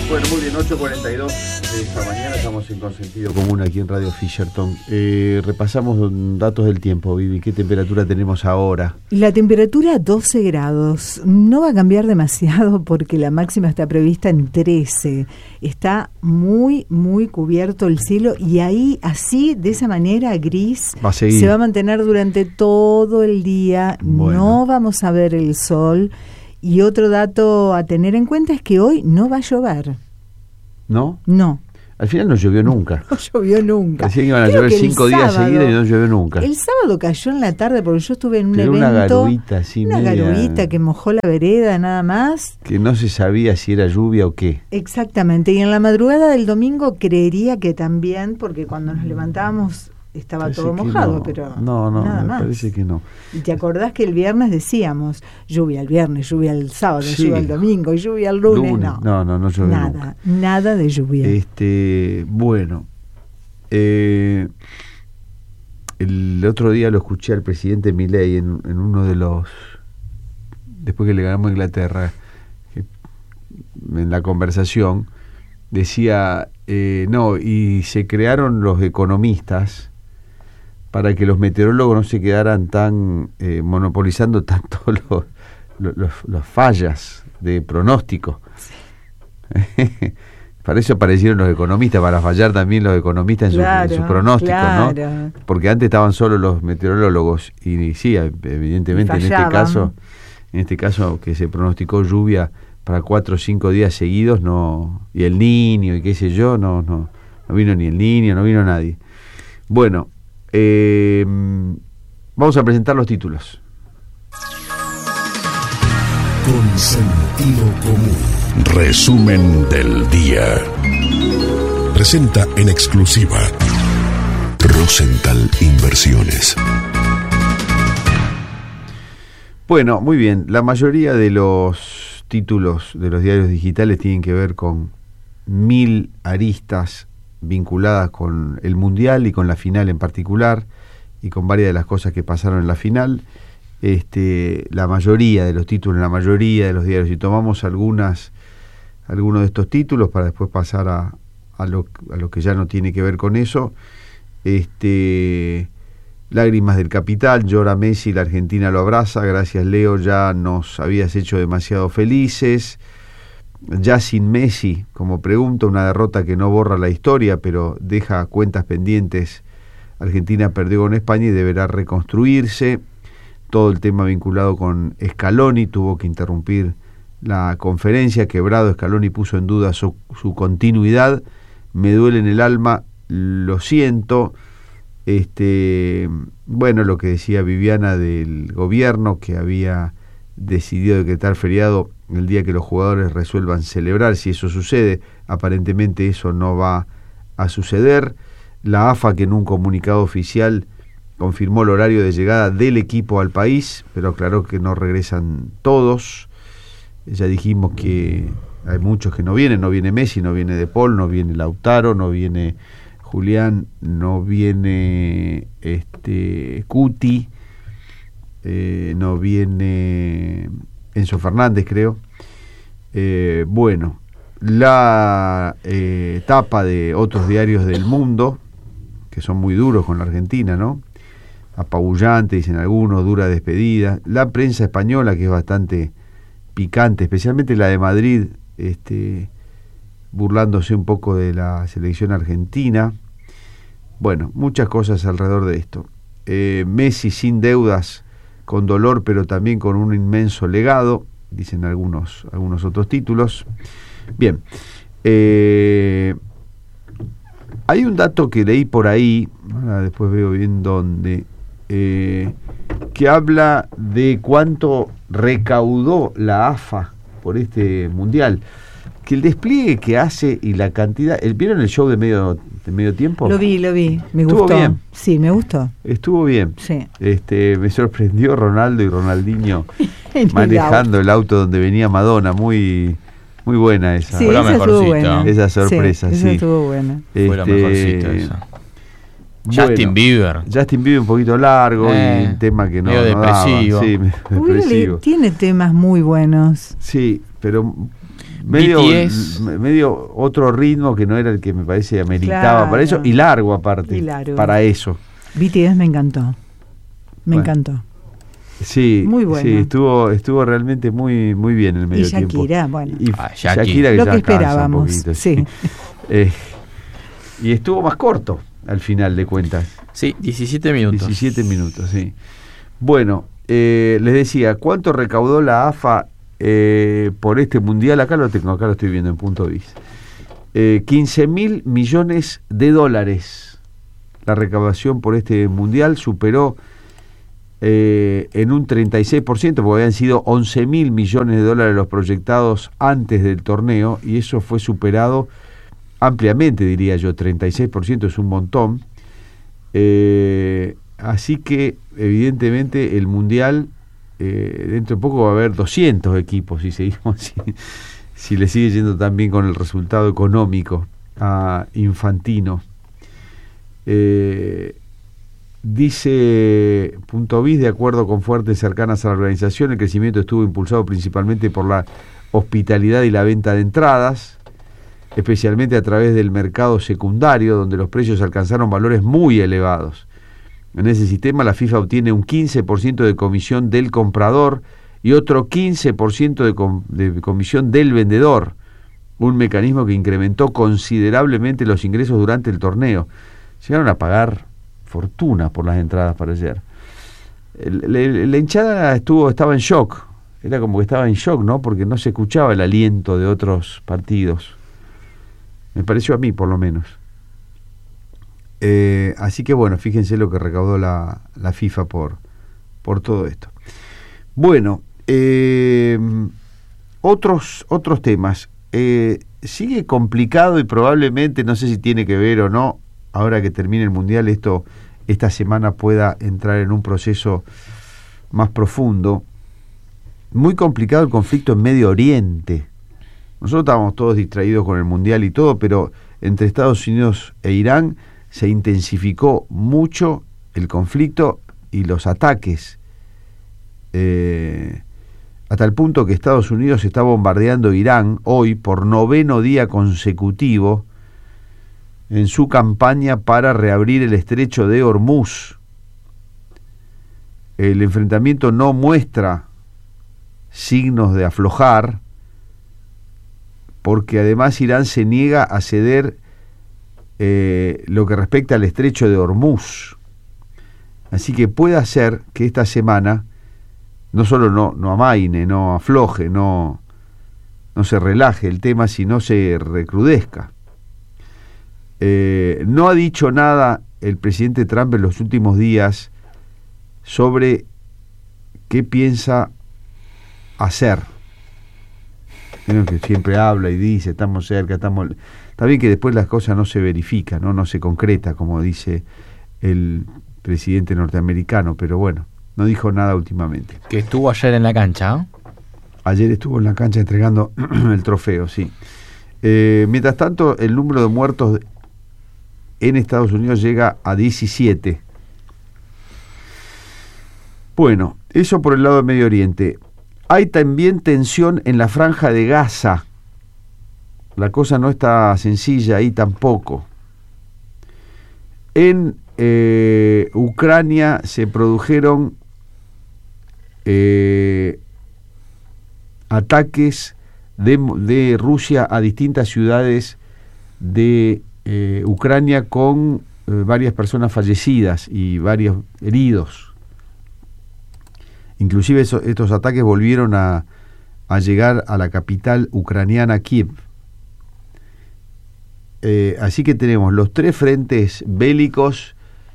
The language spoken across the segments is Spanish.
Bueno, muy bien, 8:42 de esta mañana, estamos en Consentido Común aquí en Radio Fisherton. Repasamos datos del tiempo, Vivi. ¿Qué temperatura tenemos ahora? La temperatura 12 grados. No va a cambiar demasiado porque la máxima está prevista en 13. Está muy, muy cubierto el cielo y ahí, así, de esa manera, gris, se va a mantener durante todo el día. Bueno. No vamos a ver el sol. Y otro dato a tener en cuenta es que hoy no va a llover. ¿No? No. Al final no llovió nunca. No llovió nunca. Decían que iban a llover 5 días seguidos y no llovió nunca. El sábado cayó en la tarde porque yo estuve en un evento. Una garuita que mojó la vereda nada más. Que no se sabía si era lluvia o qué. Exactamente. Y en la madrugada del domingo creería que también, porque cuando nos levantábamos estaba todo mojado, pero no, nada más. Parece que no. Y te acordás que el viernes decíamos lluvia el viernes, lluvia el sábado, lluvia el domingo y lluvia el lunes. No llovió nada, nada de lluvia. Bueno, el otro día lo escuché al presidente Milei en uno de los, después que le ganamos a Inglaterra, en la conversación decía, y se crearon los economistas para que los meteorólogos no se quedaran tan monopolizando tanto los fallas de pronóstico. Sí. Para eso aparecieron los economistas, para fallar también los economistas en su pronóstico, ¿no? Porque antes estaban solo los meteorólogos y sí, evidentemente en este caso que se pronosticó lluvia para 4 o 5 días seguidos, y el Niño y qué sé yo, no vino ni el Niño, no vino nadie. Bueno, vamos a presentar los títulos. Con sentido común. Resumen del día. Presenta en exclusiva Rosenthal Inversiones. Bueno, muy bien. La mayoría de los títulos de los diarios digitales tienen que ver con 1000 aristas vinculadas con el Mundial y con la final en particular, y con varias de las cosas que pasaron en la final. La mayoría de los títulos, la mayoría de los diarios, y tomamos algunos de estos títulos para después pasar a lo que ya no tiene que ver con eso. Lágrimas del capital, llora Messi, la Argentina lo abraza, gracias Leo, ya nos habías hecho demasiado felices. Ya sin Messi, como pregunta, una derrota que no borra la historia, pero deja cuentas pendientes. Argentina perdió con España y deberá reconstruirse. Todo el tema vinculado con Scaloni, tuvo que interrumpir la conferencia. Quebrado, Scaloni puso en duda su continuidad. Me duele en el alma, lo siento. Bueno, lo que decía Viviana del gobierno, que había decidido decretar feriado el día que los jugadores resuelvan celebrar. Si eso sucede, aparentemente eso no va a suceder. La AFA, que en un comunicado oficial confirmó el horario de llegada del equipo al país, pero aclaró que no regresan todos. Ya dijimos que hay muchos que no vienen. No viene Messi, no viene De Paul, no viene Lautaro, no viene Julián, no viene Cuti, no viene Enzo Fernández, creo. Bueno, la tapa de otros diarios del mundo, que son muy duros con la Argentina, ¿no? Apabullante, dicen algunos, dura despedida. La prensa española, que es bastante picante, especialmente la de Madrid, burlándose un poco de la selección argentina. Bueno, muchas cosas alrededor de esto. Messi sin deudas, con dolor, pero también con un inmenso legado, dicen algunos otros títulos. Bien, hay un dato que leí por ahí, después veo bien dónde, que habla de cuánto recaudó la AFA por este Mundial. Que el despliegue que hace y la cantidad... ¿Vieron el show de medio tiempo? Lo vi, me gustó. ¿Estuvo bien? Sí, me gustó. Estuvo bien. Sí. Me sorprendió Ronaldo y Ronaldinho manejando el auto donde venía Madonna. Muy buena esa. Sí, fue la esa mejorcita. Buena. Esa sorpresa, sí. sí. Esa estuvo buena. Fue la mejorcita esa. Bueno, Justin Bieber un poquito largo y un tema que no depresivo. Daba. Sí, depresivo. Tiene temas muy buenos. Sí, pero medio otro ritmo que no era el que me parece ameritaba para eso, y largo aparte, para eso. BTS me encantó. Me encantó. Sí, muy bueno. Sí, estuvo realmente muy bien el medio tiempo. Shakira, bueno. Y Shakira que lo ya que esperábamos. Poquito, sí. Y estuvo más corto al final de cuentas. Sí, 17 minutos. 17 minutos, sí. Bueno, les decía, ¿cuánto recaudó la AFA por este mundial? Acá lo tengo, acá lo estoy viendo en Punto Biz. 15.000 millones de dólares. La recaudación por este mundial superó en un 36%, porque habían sido 11.000 millones de dólares los proyectados antes del torneo, y eso fue superado ampliamente, diría yo. 36% es un montón. Así que evidentemente el mundial, dentro de poco va a haber 200 equipos, si seguimos así, si le sigue yendo tan bien con el resultado económico a Infantino. Dice Punto Biz, de acuerdo con fuentes cercanas a la organización, el crecimiento estuvo impulsado principalmente por la hospitalidad y la venta de entradas, especialmente a través del mercado secundario, donde los precios alcanzaron valores muy elevados. En ese sistema la FIFA obtiene un 15% de comisión del comprador y otro 15% de comisión del vendedor, un mecanismo que incrementó considerablemente los ingresos durante el torneo. Llegaron a pagar fortuna por las entradas para ayer. La hinchada estaba en shock, era como que estaba en shock, ¿no? Porque no se escuchaba el aliento de otros partidos. Me pareció a mí, por lo menos. Así que bueno, fíjense lo que recaudó la FIFA por todo esto. Bueno, otros temas. Sigue complicado y probablemente, no sé si tiene que ver o no, ahora que termine el Mundial, esta semana pueda entrar en un proceso más profundo. Muy complicado el conflicto en Medio Oriente. Nosotros estábamos todos distraídos con el Mundial y todo, pero entre Estados Unidos e Irán se intensificó mucho el conflicto y los ataques, hasta el punto que Estados Unidos está bombardeando Irán hoy por 9º día consecutivo en su campaña para reabrir el estrecho de Hormuz. El enfrentamiento no muestra signos de aflojar, porque además Irán se niega a ceder lo que respecta al estrecho de Hormuz. Así que puede ser que esta semana no solo no amaine, no afloje, no se relaje el tema, sino se recrudezca. No ha dicho nada el presidente Trump en los últimos días sobre qué piensa hacer. Que siempre habla y dice, estamos cerca, está bien que después las cosas no se verifican, no se concreta, como dice el presidente norteamericano, pero bueno, no dijo nada últimamente. Que estuvo ayer en la cancha, ¿eh? Ayer estuvo en la cancha entregando el trofeo, sí. Mientras tanto, el número de muertos en Estados Unidos llega a 17. Bueno, eso por el lado de Medio Oriente. Hay también tensión en la Franja de Gaza. La cosa no está sencilla ahí tampoco. En Ucrania se produjeron ataques de Rusia a distintas ciudades de Ucrania, con varias personas fallecidas y varios heridos. Inclusive estos ataques volvieron a llegar a la capital ucraniana, Kiev. Así que tenemos los tres frentes bélicos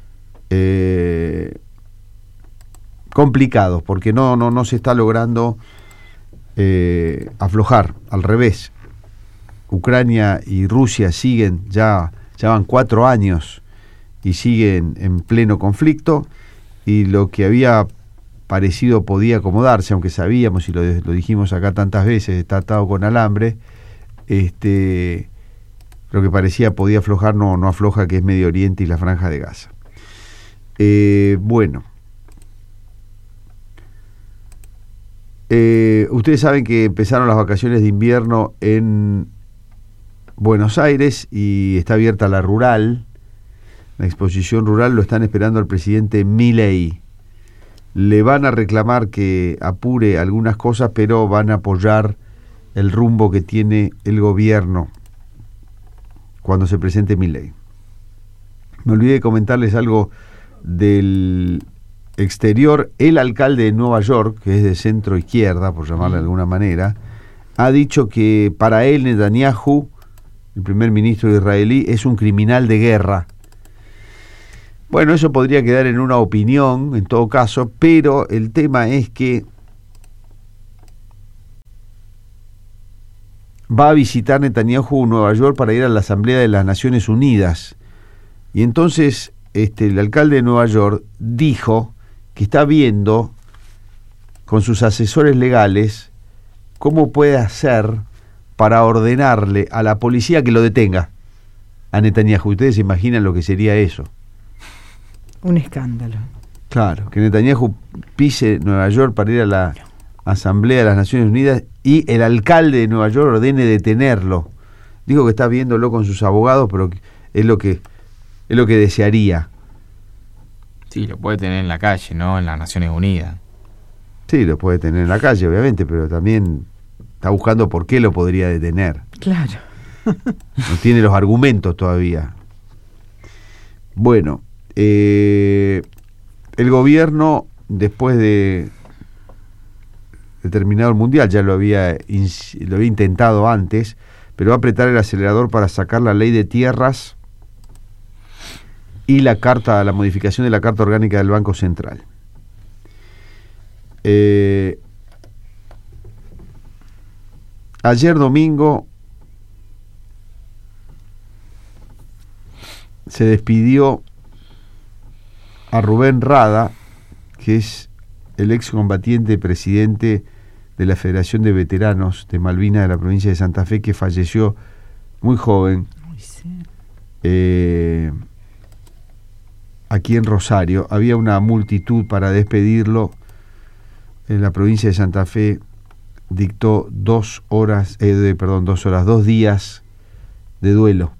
complicados, porque no se está logrando aflojar. Al revés, Ucrania y Rusia siguen, ya van 4 años y siguen en pleno conflicto, y lo que había parecido podía acomodarse, aunque sabíamos y lo dijimos acá tantas veces, está atado con alambre, lo que parecía podía aflojar no afloja, que es Medio Oriente y la Franja de Gaza. Bueno, Ustedes saben que empezaron las vacaciones de invierno en Buenos Aires y está abierta la rural, la exposición rural. Lo están esperando al presidente Milei. Le van a reclamar que apure algunas cosas, pero van a apoyar el rumbo que tiene el gobierno cuando se presente Milei. Me olvidé de comentarles algo del exterior. El alcalde de Nueva York, que es de centro izquierda, por llamarle de alguna manera, ha dicho que para él Netanyahu, el primer ministro israelí, es un criminal de guerra. Bueno, eso podría quedar en una opinión, en todo caso, pero el tema es que va a visitar Netanyahu Nueva York para ir a la Asamblea de las Naciones Unidas. Y entonces el alcalde de Nueva York dijo que está viendo con sus asesores legales cómo puede hacer para ordenarle a la policía que lo detenga a Netanyahu. Ustedes se imaginan lo que sería eso. Un escándalo. Claro, que Netanyahu pise Nueva York para ir a la Asamblea de las Naciones Unidas y el alcalde de Nueva York ordene detenerlo. Dijo que está viéndolo con sus abogados, pero es lo que desearía. Sí, lo puede tener en la calle, ¿no? En las Naciones Unidas. Sí, lo puede tener en la calle, obviamente, pero también está buscando por qué lo podría detener. Claro. No tiene los argumentos todavía. Bueno, el gobierno, después de terminado el Mundial, ya lo había intentado antes, pero va a apretar el acelerador para sacar la ley de tierras y la modificación de la Carta Orgánica del Banco Central. Ayer domingo se despidió a Rubén Rada, que es el excombatiente presidente de la Federación de Veteranos de Malvinas de la provincia de Santa Fe, que falleció muy joven aquí en Rosario. Había una multitud para despedirlo. En la provincia de Santa Fe dictó 2 días de duelo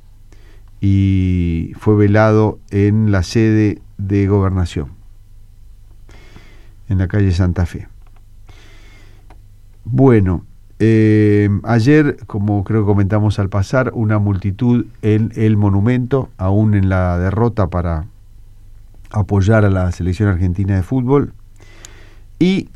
y fue velado en la sede de Gobernación, en la calle Santa Fe. Bueno, ayer, como creo que comentamos al pasar, una multitud en el monumento, aún en la derrota, para apoyar a la selección argentina de fútbol. Y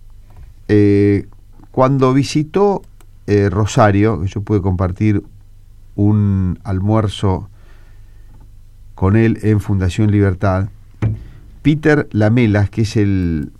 cuando visitó Rosario, yo pude compartir un almuerzo con él en Fundación Libertad, Peter Lamelas, que es el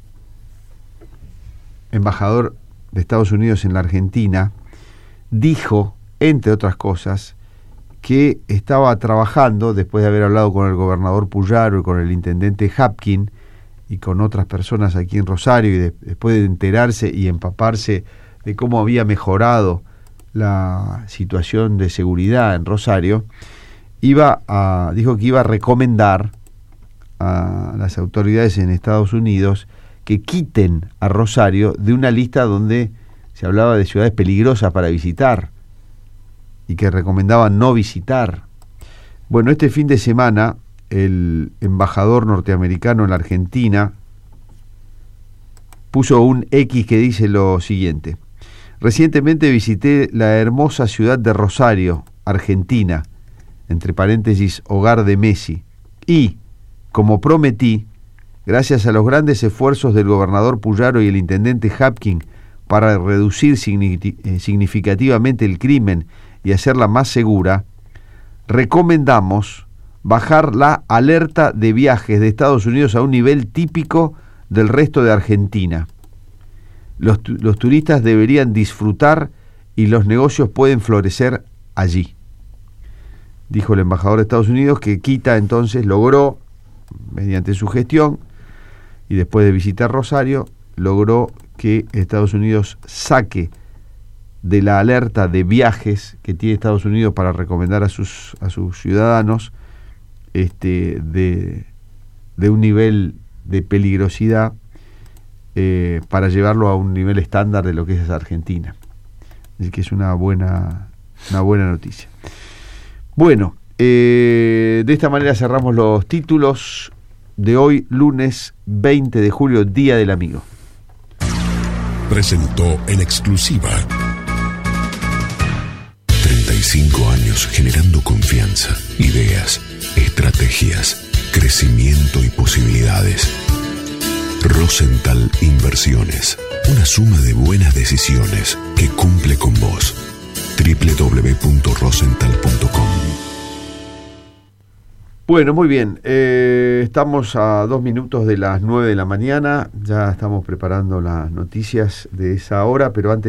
embajador de Estados Unidos en la Argentina, dijo, entre otras cosas, que estaba trabajando, después de haber hablado con el gobernador Puyaro y con el intendente Hapkin y con otras personas aquí en Rosario, y después de enterarse y empaparse de cómo había mejorado la situación de seguridad en Rosario, dijo que iba a recomendar a las autoridades en Estados Unidos que quiten a Rosario de una lista donde se hablaba de ciudades peligrosas para visitar y que recomendaban no visitar. Bueno, este fin de semana el embajador norteamericano en la Argentina puso un X que dice lo siguiente: recientemente visité la hermosa ciudad de Rosario, Argentina, entre paréntesis, hogar de Messi, y, como prometí, gracias a los grandes esfuerzos del gobernador Puyaro y el intendente Hapkin para reducir significativamente el crimen y hacerla más segura, recomendamos bajar la alerta de viajes de Estados Unidos a un nivel típico del resto de Argentina. Los turistas deberían disfrutar y los negocios pueden florecer allí, dijo el embajador de Estados Unidos, que quita entonces logró, mediante su gestión y después de visitar Rosario, logró que Estados Unidos saque de la alerta de viajes que tiene Estados Unidos para recomendar a sus ciudadanos de un nivel de peligrosidad para llevarlo a un nivel estándar de lo que es Argentina. Así que es una buena noticia. Bueno, de esta manera cerramos los títulos de hoy, lunes 20 de julio, Día del Amigo. Presentó en exclusiva 35 años generando confianza, ideas, estrategias, crecimiento y posibilidades. Rosenthal Inversiones, una suma de buenas decisiones que cumple con vos. www.rosenthal.com. Bueno, muy bien, estamos a 2 minutos de las 9 de la mañana, ya estamos preparando las noticias de esa hora, pero antes